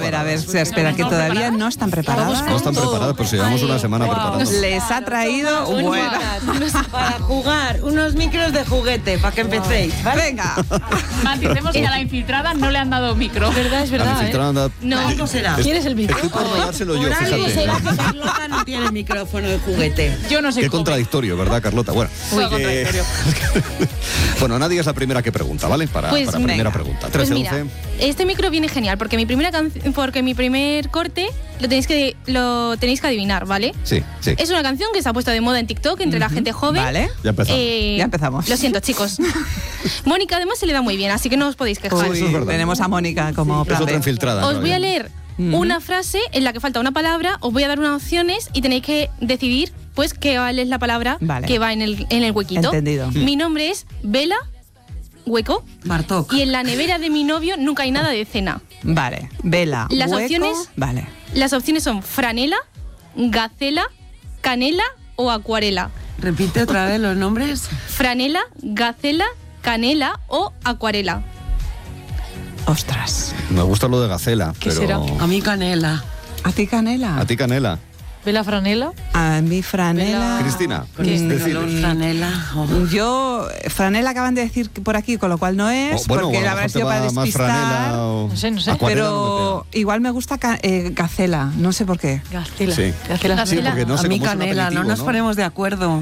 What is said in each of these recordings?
espera, que todavía no están preparadas. No están preparadas, pero si llevamos una semana preparando. Les ha traído para jugar unos micros de juguete, para que empecéis, ¿vale? Venga. Maticemos que a la infiltrada no le han dado micro. Es verdad, La infiltrada No, será. ¿Quieres el micro? Estoy por rodárselo yo, fíjate. Será que Carlota no tiene micrófono de juguete. Yo no sé. Qué contradictorio, ¿verdad, Carlota? Bueno, bueno, nadie es la primera que pregunta, ¿vale? Para primera pregunta. 13, Pues mira, 11. este micro viene genial porque mi primer corte lo tenéis que adivinar, ¿vale? Sí. Es una canción que se ha puesto de moda en TikTok entre la gente joven. Vale. Ya empezamos. Ya empezamos. Lo siento, chicos. Mónica además se le da muy bien, así que no os podéis quejar. Eso es verdad. Tenemos a Mónica como plan Es otra B. infiltrada. Os voy a leer una frase en la que falta una palabra, os voy a dar unas opciones y tenéis que decidir pues cuál es la palabra que va en el huequito. Entendido. Mi nombre es Vela, hueco. Bartok. Y en la nevera de mi novio nunca hay nada de cena. Vale, vela, Las hueco. opciones. Vale. Las opciones son franela, gacela, canela o acuarela. Repite otra vez los nombres. Franela, gacela, canela o acuarela. Ostras. Me gusta lo de gacela, ¿Qué pero... será? A mí canela. ¿A ti canela? ¿A ti canela? ¿Vela franela? A mí franela. Cristina, Con este decides. calor, franela. Yo, franela acaban de decir por aquí, con lo cual no es, Bueno, porque o a lo la mejor habrá te sido para va más despistar. franela o... No sé. acuarela Pero igual me gusta gacela, no sé por qué. Gacela. Sí. Gacela. Sí, porque no A sé mí cómo es un canela, aperitivo, no nos ponemos de acuerdo.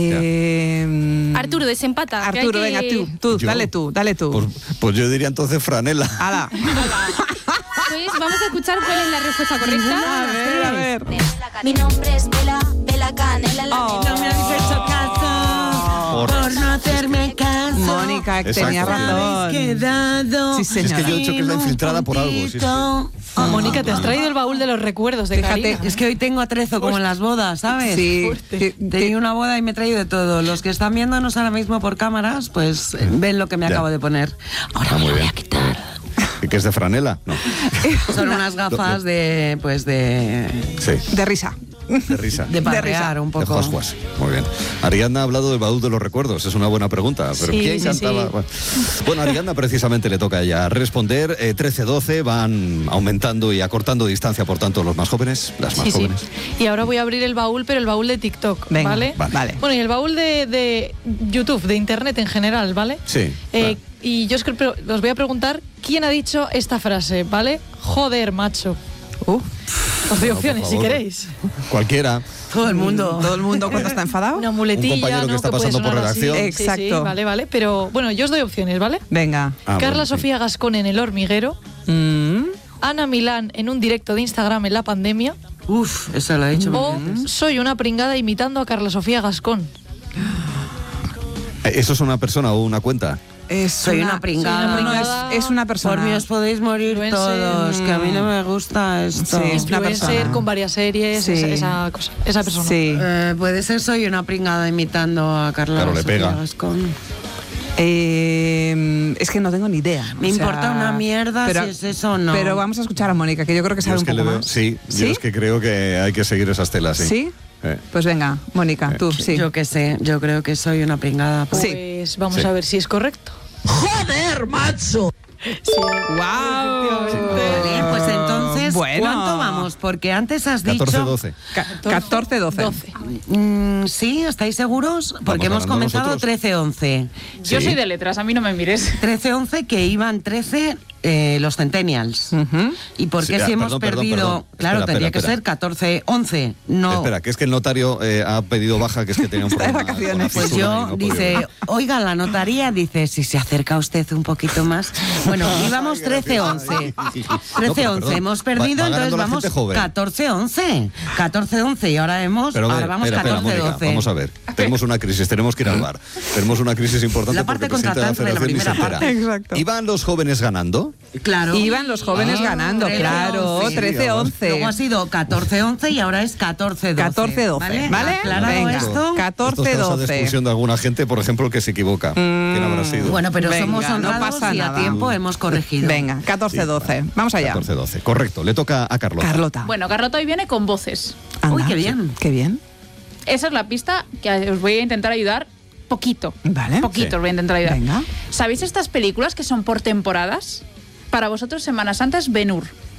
Arturo, desempata. que hay Arturo, que- venga, tú, ¿Yo? dale tú. Pues yo diría entonces franela. Hala. Pues vamos a escuchar cuál es la respuesta correcta. A ver. Mi nombre es Vela Canela. Oh. No me habéis hecho caso por no hacerme caso. Mónica, Exacto. tenía razón. Quedado. Sí, Si es señora. que yo he dicho que es la infiltrada por algo. Sí, sí. Mónica, te has traído el baúl de los recuerdos de Fíjate, Karina. Es que hoy tengo atrezo como en las bodas, ¿sabes? Sí. Tenía una boda y me he traído de todo. Los que están viéndonos ahora mismo por cámaras, pues ven lo que me Ya. acabo de poner. Ahora Ah, me muy lo voy bien. a quitar. ¿Y qué es de franela? No. Son unas gafas de Sí, De risa. de risa. de parrear un De poco. Juas. Muy bien. Ariadna ha hablado del baúl de los recuerdos. Es una buena pregunta. Pero Sí, ¿quién sí, cantaba? sí. Bueno, a Ariadna precisamente le toca ya responder. 13-12 van aumentando y acortando distancia, por tanto, los más jóvenes, las más Sí. jóvenes. Y ahora voy a abrir el baúl, pero el baúl de TikTok, Venga, ¿vale? vale. Bueno, y el baúl de YouTube, de Internet en general, ¿vale? Sí. Claro. Y yo os voy a preguntar quién ha dicho esta frase, ¿vale? Joder, macho. Os doy Bueno, opciones, por si favor. queréis. Cualquiera. Todo el mundo. Todo el mundo cuando está enfadado. Una muletilla, Un compañero que ¿no? está puede pasando por sonar así. redacción. Sí, Exacto. sí, vale. Pero bueno, yo os doy opciones, ¿vale? Venga. Ah, Carla bueno, sí. Sofía Gascón en El Hormiguero. Ana Milán en un directo de Instagram en la pandemia. Uf, eso lo he dicho. O mil veces. soy una pringada imitando a Carla Sofía Gascón. ¿Eso es una persona o una cuenta? Soy una pringada. pringada. No, es una persona. Por mí os podéis morir Influencer. todos, que a mí no me gusta esto. Sí, es una Influencer persona. con varias series, Sí. esa persona. Sí. Puede ser soy una pringada imitando a Carla Claro, le Sofía pega. Gascón. Es que no tengo ni idea. Me importa una mierda si es eso o no. Pero vamos a escuchar a Mónica, que yo creo que Yo sabe es un que poco le veo- más. Sí, yo es que creo que hay que seguir esas telas, sí. ¿Sí? Pues venga, Mónica, tú, sí. Yo qué sé, yo creo que soy una pringada. Pues Sí. vamos Sí. a ver si es correcto. ¡Joder, macho! ¡Wow! Vale, pues entonces, Bueno. ¿cuánto vamos? Porque antes has dicho... 14-12. 14-12. ¿Sí? ¿Estáis seguros? Porque hemos ganando comenzado nosotros. 13-11. Yo Sí. soy de letras, a mí no me mires. 13-11 que iban 13 los centennials. ¿Y por qué Sí, si hemos perdón, perdido? Claro, Espera, tendría espera. que ser 14-11. No. Espera, que es que el notario ha pedido baja, que es que tenía un Está de problema. vacaciones. con la Pues fisura y yo, no podía dice, venir. oiga, la notaría, dice, si se acerca usted un poquito más. Bueno, íbamos 13-11. 13-11, perdón. hemos perdido, Va entonces ganando la vamos gente joven. 14-11. 14-11 y ahora vamos Pero vamos espera, 14-12. Mónica, vamos a ver. Tenemos una crisis, tenemos que ir al bar. Tenemos una crisis importante La parte porque el presidente de la contratante de la federación ni se primera entera. parte. Exacto. ¿Iban los jóvenes ganando? Claro. Iban los jóvenes ganando, 13-11. claro. Sí, 13-11. Luego ha sido 14-11 y ahora es 14-12. 14-12, ¿vale? Aclarado Venga. esto. Esto es causa de 14-12. expulsión de alguna gente, por ejemplo, que se equivoca. ¿Quién habrá sido? Bueno, pero Venga, somos no honrados pasa y a nada. tiempo hemos corregido. Venga, 14-12. Vamos allá. 14-12. Correcto, le toca a Carlota. Carlota. Bueno, Carlota hoy viene con voces. Anda. Uy, qué bien. Qué bien. Esa es la pista que os voy a intentar ayudar poquito. Vale. Poquito Sí. os voy a intentar ayudar. Venga. ¿Sabéis estas películas que son por temporadas? Para vosotros Semana Santa es Ben-Hur.